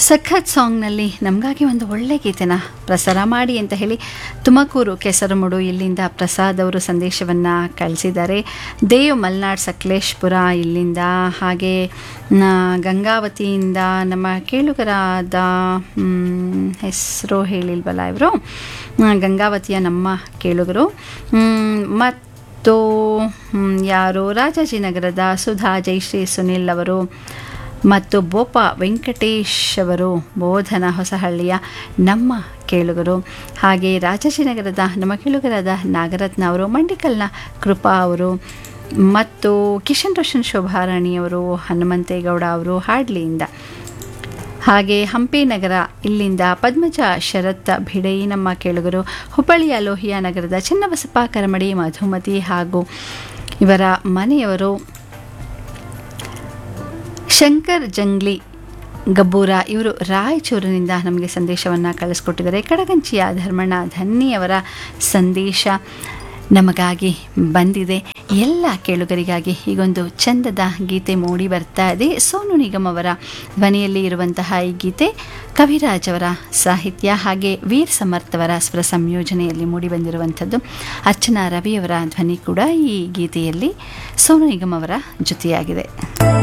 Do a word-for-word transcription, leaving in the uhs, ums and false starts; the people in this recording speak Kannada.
ಸಖತ್ ಸಾಂಗ್ನಲ್ಲಿ ನಮಗಾಗಿ ಒಂದು ಒಳ್ಳೆ ಗೀತೆನ ಪ್ರಸಾರ ಮಾಡಿ ಅಂತ ಹೇಳಿ ತುಮಕೂರು ಕೆಸರಮುಡು ಇಲ್ಲಿಂದ ಪ್ರಸಾದ್ ಅವರು ಸಂದೇಶವನ್ನು ಕಳಿಸಿದ್ದಾರೆ. ದೇವ್ ಮಲ್ನಾಡ್ ಸಕಲೇಶ್ಪುರ ಇಲ್ಲಿಂದ, ಹಾಗೆ ಗಂಗಾವತಿಯಿಂದ ನಮ್ಮ ಕೇಳುಗರಾದ ಹೆಸರು ಹೇಳಿಲ್ವಲ್ಲ ಇವರು, ಗಂಗಾವತಿಯ ನಮ್ಮ ಕೇಳುಗರು. ಮತ್ತು ಯಾರು ರಾಜಾಜಿನಗರದ ಸುಧಾ ಜಯಶ್ರೀ ಸುನಿಲ್ ಅವರು ಮತ್ತು ಬೋಪ ವೆಂಕಟೇಶ್ ಅವರು ಬೋಧನ ಹೊಸಹಳ್ಳಿಯ ನಮ್ಮ ಕೇಳುಗರು. ಹಾಗೆ ರಾಜಾಜಿನಗರದ ನಮ್ಮ ಕೇಳುಗರಾದ ನಾಗರತ್ನ ಅವರು, ಮಂಡಿಕಲ್ನ ಕೃಪಾ ಅವರು ಮತ್ತು ಕಿಶನ್ ರೋಷನ್ ಶೋಭಾರಾಣಿಯವರು, ಹನುಮಂತೇಗೌಡ ಅವರು ಹಾಡ್ಲಿಯಿಂದ, ಹಾಗೆ ಹಂಪಿ ನಗರ ಇಲ್ಲಿಂದ ಪದ್ಮಜ ಶರತ್ ಭಿಡೈ ನಮ್ಮ ಕೇಳುಗರು. ಹುಬ್ಬಳ್ಳಿಯ ಲೋಹಿಯಾ ನಗರದ ಚಿನ್ನಬಸಪ್ಪ ಕರಮಡಿ ಮಧುಮತಿ ಹಾಗೂ ಇವರ ಮನೆಯವರು. ಶಂಕರ್ ಜಂಗ್ಲಿ ಗಬ್ಬೂರ ಇವರು ರಾಯಚೂರಿನಿಂದ ನಮಗೆ ಸಂದೇಶವನ್ನು ಕಳಿಸ್ಕೊಟ್ಟಿದ್ದಾರೆ. ಕಡಗಂಚಿಯ ಧರ್ಮಣ್ಣ ಧನ್ನಿಯವರ ಸಂದೇಶ ನಮಗಾಗಿ ಬಂದಿದೆ. ಎಲ್ಲ ಕೇಳುಗರಿಗಾಗಿ ಈಗೊಂದು ಚಂದದ ಗೀತೆ ಮೂಡಿ ಬರ್ತಾ ಇದೆ. ಸೋನು ನಿಗಮ್ ಅವರ ಧ್ವನಿಯಲ್ಲಿ ಇರುವಂತಹ ಈ ಗೀತೆ ಕವಿರಾಜ್ ಅವರ ಸಾಹಿತ್ಯ, ಹಾಗೆ ವೀರ್ ಸಮರ್ಥ್ ಅವರ ಸ್ವರ ಸಂಯೋಜನೆಯಲ್ಲಿ ಮೂಡಿ ಬಂದಿರುವಂಥದ್ದು. ಅರ್ಚನಾ ರವಿಯವರ ಧ್ವನಿ ಕೂಡ ಈ ಗೀತೆಯಲ್ಲಿ ಸೋನು ನಿಗಮ್ ಅವರ ಜೊತೆಯಾಗಿದೆ.